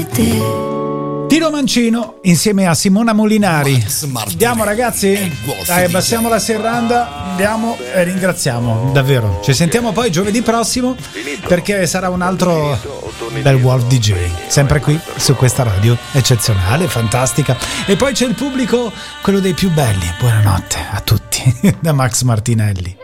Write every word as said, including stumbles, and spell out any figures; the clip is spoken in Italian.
Tino Mancino insieme a Simona Molinari. Andiamo ragazzi, dai, abbassiamo la serranda, andiamo e ringraziamo davvero. Ci sentiamo poi giovedì prossimo perché sarà un altro bel Wolf D J, sempre qui su questa radio eccezionale, fantastica. E poi c'è il pubblico, quello dei più belli. Buonanotte a tutti da Max Martinelli.